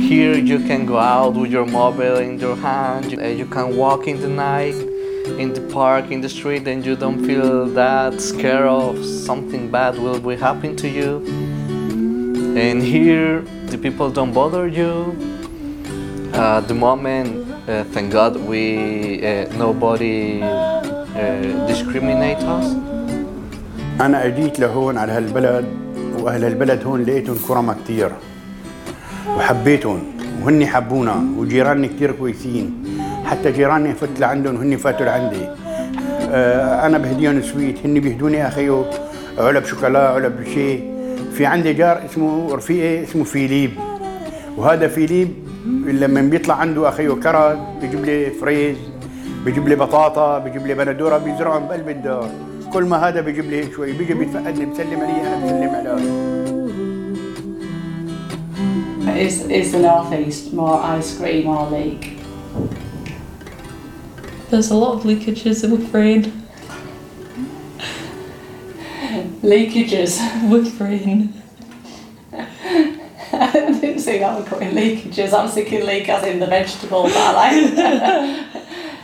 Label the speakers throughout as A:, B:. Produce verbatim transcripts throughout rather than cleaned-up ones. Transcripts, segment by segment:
A: Here you can go out with your mobile in your hand. You, uh, you can walk in the night, in the park, in the street, and you don't feel that scared of something bad will be happening to you. And here, the people don't bother you. At the moment, uh, thank God, we uh, nobody uh, discriminate us.
B: أنا أجيت لهون على هالبلد، وأهل هالبلد هون لقيتهم كرمة كتير وحبيتهم وهني حبونا، وجيراني كتير كويسين، حتى جيراني فت لعندهم وهني فاتوا لعندي. آه أنا بهديهم سويت، هني بيهدوني أخيو علب شوكولا علب شيء. في عندي جار اسمه رفيقي اسمه فيليب، وهذا فيليب لما بيطلع عنده أخيو كرز بيجيب لي فريز، بيجيب لي بطاطا، بيجيب لي بندورة بيزرعهم بقلب الدار. كل ما هذا بيجيب لي شوي، بيجي بيتفقدني بسلم علي، أنا بسلم عليه.
C: Is is the northeast more ice cream or leak?
D: There's a lot of leakages, I'm afraid.
C: Leakages
D: with rain.
C: I didn't see that one coming. Leakages. I was thinking leak as in the vegetable, but I like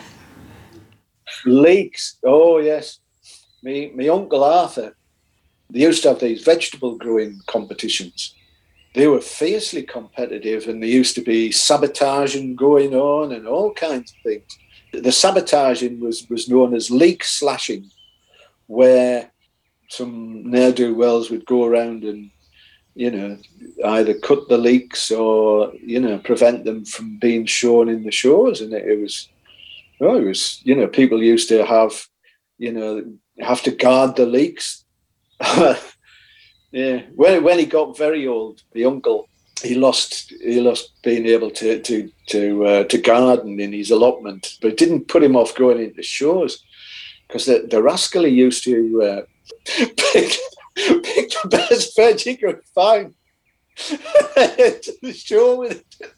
E: leeks. Oh yes, me my uncle Arthur. They used to have these vegetable growing competitions. They were fiercely competitive, and there used to be sabotaging going on and all kinds of things. The sabotaging was was known as leek slashing, where some ne'er-do-wells would go around and, you know, either cut the leeks or, you know, prevent them from being shown in the shows. And it, it was, oh, it was, you know, people used to have, you know, have to guard the leeks. Yeah. When when he got very old, the uncle, he lost he lost being able to to to uh, to garden in his allotment, but it didn't put him off going into shows, because the the rascal he used to. Uh, Pick, pick the best veg he could find to the show with it.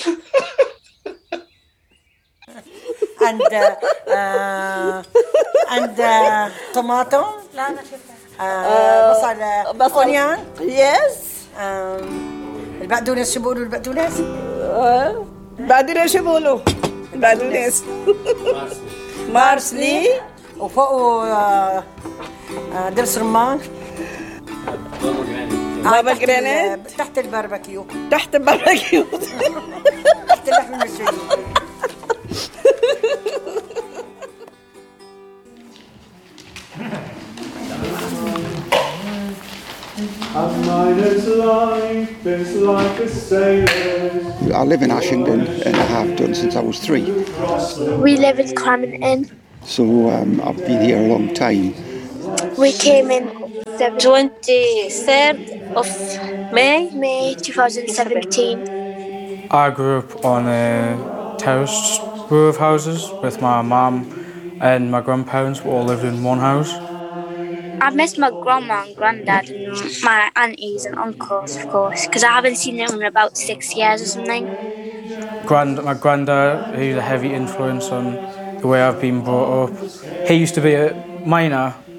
F: and uh, uh, and uh, tomato, uh, بصل,
G: بصل.
F: onion.
G: Yes.
F: Um, البقدونس شو بيقولوا البقدونس؟
G: البقدونس شو بيقولوا؟ البقدونس.
F: مارسلي وفوقه دبس رمان.
G: بابا جرانيت
F: تحت الباربيكيو.
G: تحت الباربيكيو.
F: تحت اللحم المشوي.
H: I live in Ashington and I have done since I was three.
I: We live in Cramerton.
H: So um, I've been here a long time.
I: We came in the twenty-third of May, May twenty seventeen.
J: I grew up on a terrace row of houses with my mum and my grandparents. We all lived in one house.
I: I've missed my grandma and granddad and my aunties and uncles, of course, because I haven't seen them in about six years or something.
J: Grand, my granddad, he's a heavy influence on the way I've been brought up. He used to be a miner